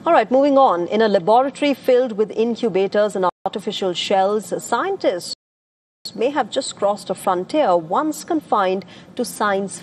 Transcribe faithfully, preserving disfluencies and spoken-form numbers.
All right, moving on. In a laboratory filled with incubators and artificial shells, scientists may have just crossed a frontier once confined to science